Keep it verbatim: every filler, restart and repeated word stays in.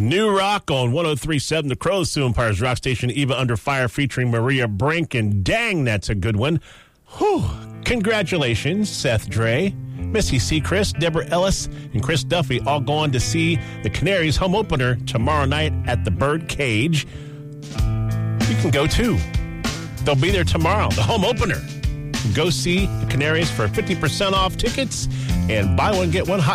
New rock on one oh three point seven, the Crow's Sue Empire's rock station, Eva Under Fire, featuring Maria Brink, and dang, that's a good one. Whew. Congratulations, Seth Dre, Missy Seacrest, Deborah Ellis, and Chris Duffy all going to see the Canaries home opener tomorrow night at the Bird Cage. You can go too. They'll be there tomorrow, the home opener. Go see the Canaries for fifty percent off tickets and buy one, get one hot